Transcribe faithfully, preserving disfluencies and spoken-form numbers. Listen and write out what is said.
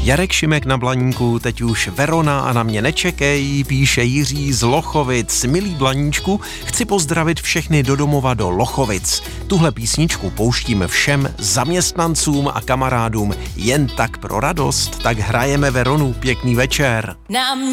Jarek Šimek na Blaníku, teď už Verona a na mě nečekej, píše Jiří z Lochovic. Milý Blaníčku, chci pozdravit všechny do domova do Lochovic. Tuhle písničku pouštíme všem zaměstnancům a kamarádům jen tak pro radost, tak hrajeme Veronu. Pěkný večer. Na mě